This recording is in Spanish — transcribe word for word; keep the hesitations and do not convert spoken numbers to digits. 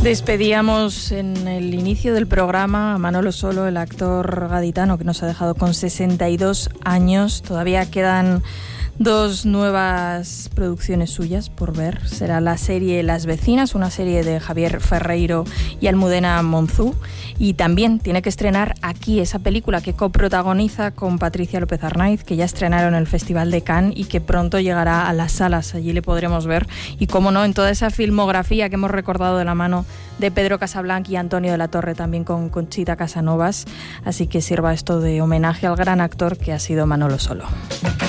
Despedíamos en el inicio del programa a Manolo Solo, el actor gaditano que nos ha dejado con sesenta y dos años. Todavía quedan dos nuevas producciones suyas por ver. Será la serie Las Vecinas, una serie de Javier Ferreiro y Almudena Monzú. Y también tiene que estrenar Aquí, esa película que coprotagoniza con Patricia López Arnaiz, que ya estrenaron en el Festival de Cannes y que pronto llegará a las salas. Allí le podremos ver. Y cómo no, en toda esa filmografía que hemos recordado de la mano de Pedro Casablanc y Antonio de la Torre, también con Conchita Casanovas. Así que sirva esto de homenaje al gran actor que ha sido Manolo Solo.